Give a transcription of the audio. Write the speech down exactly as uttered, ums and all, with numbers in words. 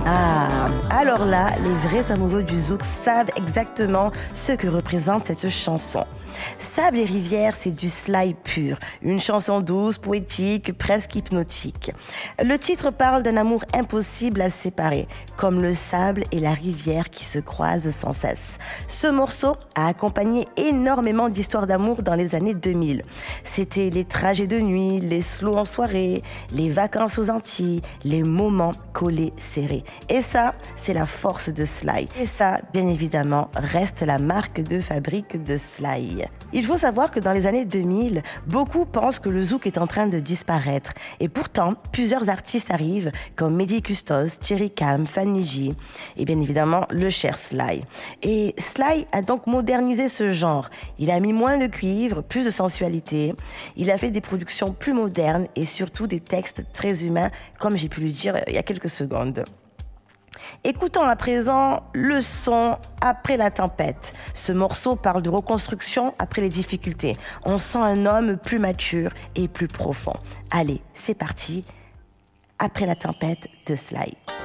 Ah, alors là, les vrais amoureux du zouk savent exactement ce que représente cette chanson. Sable et rivière, c'est du Sly pur, une chanson douce, poétique, presque hypnotique. Le titre parle d'un amour impossible à séparer, comme le sable et la rivière qui se croisent sans cesse. Ce morceau a accompagné énormément d'histoires d'amour dans les années deux mille. C'était les trajets de nuit, les slows en soirée, les vacances aux Antilles, les moments collés serrés. Et ça, c'est la force de Sly. Et ça, bien évidemment, reste la marque de fabrique de Sly. Il faut savoir que dans les années deux mille, beaucoup pensent que le zouk est en train de disparaître. Et pourtant, plusieurs artistes arrivent, comme Mehdi Custos, Thierry Cam, Fanny J, et bien évidemment, le cher Sly. Et Sly a donc modernisé ce genre. Il a mis moins de cuivre, plus de sensualité. Il a fait des productions plus modernes et surtout des textes très humains, comme j'ai pu le dire il y a quelques secondes. Écoutons à présent le son Après la tempête. Ce morceau parle de reconstruction après les difficultés. On sent un homme plus mature et plus profond. Allez, c'est parti. Après la tempête de Sly.